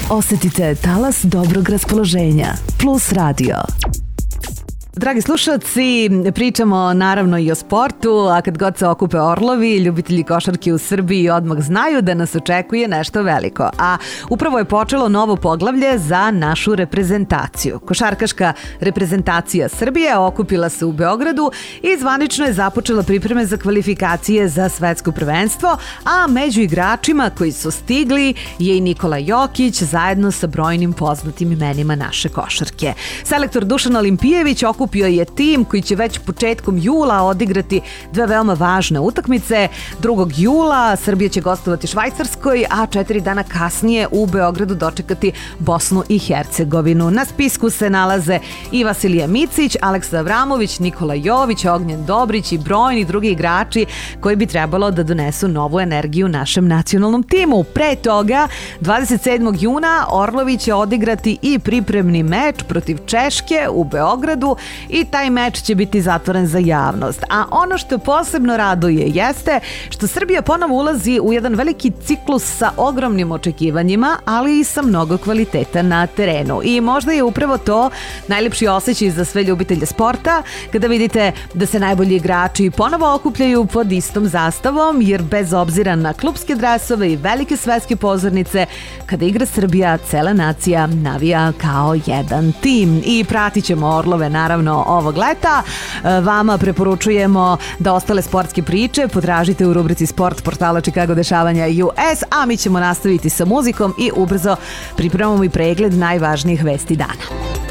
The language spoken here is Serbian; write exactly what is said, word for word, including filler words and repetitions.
Osetite talas dobrog raspoloženja. Plus Radio. Dragi slušalci, pričamo naravno i o sportu, a kad god se okupe orlovi, ljubitelji košarke u Srbiji odmah znaju da nas očekuje nešto veliko. A upravo je počelo novo poglavlje za našu reprezentaciju. Košarkaška reprezentacija Srbije okupila se u Beogradu i zvanično je započela pripreme za kvalifikacije za svetsko prvenstvo, a među igračima koji su stigli je i Nikola Jokić zajedno sa brojnim poznatim imenima naše košarke. Selektor Dušan Olimpijević okupio Okupio je tim koji će već početkom jula odigrati dve veoma važne utakmice. drugog jula Srbija će gostovati Švajcarskoj, a četiri dana kasnije u Beogradu dočekati Bosnu i Hercegovinu. Na spisku se nalaze i Vasilije Micić, Aleksa Avramović, Nikola Jović, Ognjen Dobrić i brojni drugi igrači koji bi trebalo da donesu novu energiju našem nacionalnom timu. Pre toga, dvadeset sedmog juna Orlovi će odigrati i pripremni meč protiv Češke u Beogradu i taj meč će biti zatvoren za javnost. A ono što posebno raduje jeste što Srbija ponovo ulazi u jedan veliki ciklus sa ogromnim očekivanjima, ali i sa mnogo kvaliteta na terenu. I možda je upravo to najlepši osjećaj za sve ljubitelje sporta, kada vidite da se najbolji igrači ponovo okupljaju pod istom zastavom, jer bez obzira na klupske dresove i velike svetske pozornice, kada igra Srbija, cela nacija navija kao jedan tim. I pratit ćemo Orlove naravno ovog leta. Vama preporučujemo da ostale sportske priče potražite u rubrici Sport portala Chicago dešavanja U S, a mi ćemo nastaviti sa muzikom i ubrzo pripremamo i pregled najvažnijih vesti dana.